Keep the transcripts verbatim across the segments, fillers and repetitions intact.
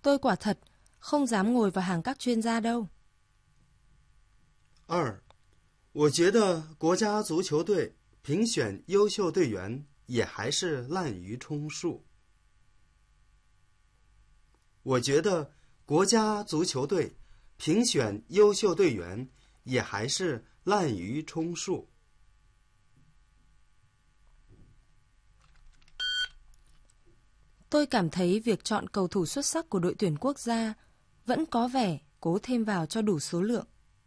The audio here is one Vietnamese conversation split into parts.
Tôi quả thật không dám ngồi vào hàng các chuyên gia đâu. 二，我觉得国家足球队评选优秀队员也还是滥竽充数。我觉得国家足球队评选优秀队员也还是滥竽充数。 Tôi cảm thấy việc chọn cầu thủ xuất sắc của đội tuyển quốc gia vẫn có vẻ cố thêm vào cho đủ số lượng.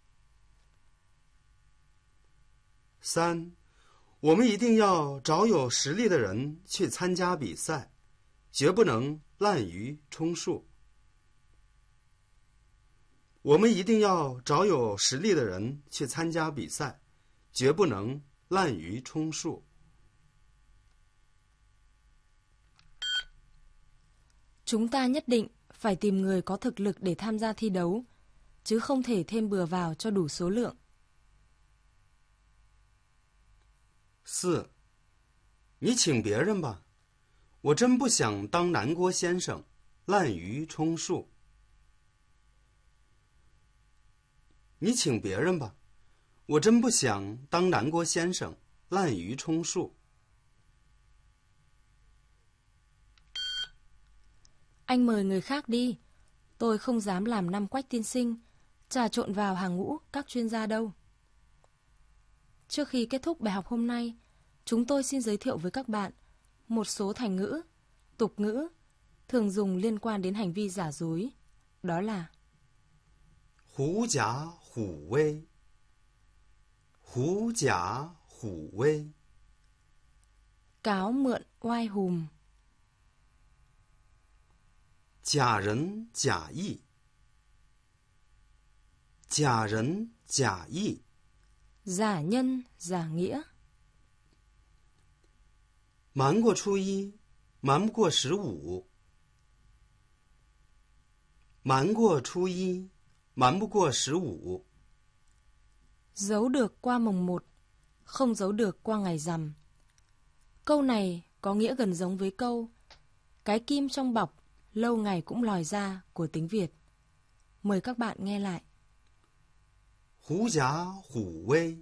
三，我们一定要找有实力的人去参加比赛，绝不能滥竽充数。我们一定要找有实力的人去参加比赛，绝不能滥竽充数。 Chúng ta nhất định phải tìm người có thực lực để tham gia thi đấu, chứ không thể thêm bừa vào cho đủ số lượng. 四，你请别人吧，我真不想当南郭先生，滥竽充数。你请别人吧，我真不想当南郭先生，滥竽充数。 Anh mời người khác đi. Tôi không dám làm năm Quách tiên sinh, trà trộn vào hàng ngũ các chuyên gia đâu. Trước khi kết thúc bài học hôm nay, chúng tôi xin giới thiệu với các bạn một số thành ngữ, tục ngữ thường dùng liên quan đến hành vi giả dối. Đó là 狐假虎威，狐假虎威， cáo mượn oai hùm, 假仁假义，假仁假义， giả nhân, giả nghĩa, 瞒过初一，瞒不过十五，瞒过初一，瞒不过十五。 giấu được qua mồng một, không giấu được qua ngày rằm. Câu này có nghĩa gần giống với câu cái kim trong bọc lâu ngày cũng lòi ra của tiếng Việt. Mời các bạn nghe lại. 狐假虎威，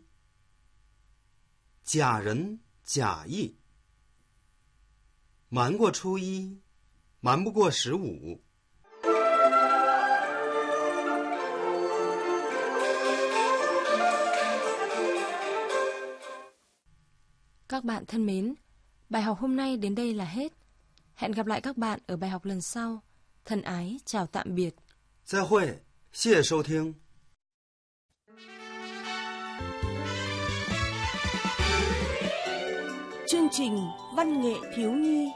假仁假义，瞒过初一，瞒不过十五。 Các bạn thân mến, bài học hôm nay đến đây là hết. Hẹn gặp lại các bạn ở bài học lần sau. Thân ái, chào tạm biệt. 再会，谢谢收听。 Chương trình Văn nghệ thiếu nhi.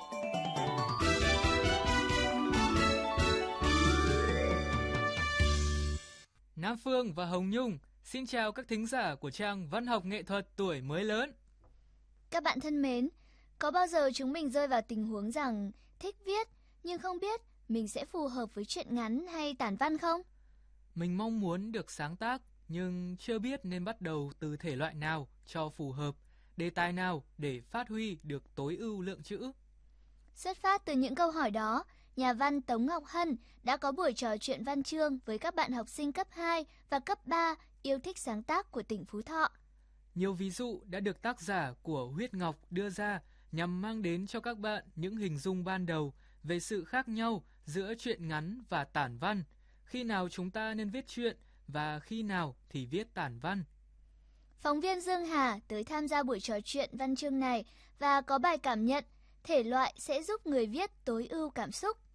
Nam Phương và Hồng Nhung xin chào các thính giả của trang Văn học nghệ thuật tuổi mới lớn. Các bạn thân mến, có bao giờ chúng mình rơi vào tình huống rằng thích viết nhưng không biết mình sẽ phù hợp với truyện ngắn hay tản văn không? Mình mong muốn được sáng tác nhưng chưa biết nên bắt đầu từ thể loại nào cho phù hợp, đề tài nào để phát huy được tối ưu lượng chữ. Xuất phát từ những câu hỏi đó, nhà văn Tống Ngọc Hân đã có buổi trò chuyện văn chương với các bạn học sinh cấp hai và cấp ba yêu thích sáng tác của tỉnh Phú Thọ. Nhiều ví dụ đã được tác giả của Huyết Ngọc đưa ra nhằm mang đến cho các bạn những hình dung ban đầu về sự khác nhau giữa truyện ngắn và tản văn, khi nào chúng ta nên viết truyện và khi nào thì viết tản văn. Phóng viên Dương Hà tới tham gia buổi trò chuyện văn chương này và có bài cảm nhận thể loại sẽ giúp người viết tối ưu cảm xúc.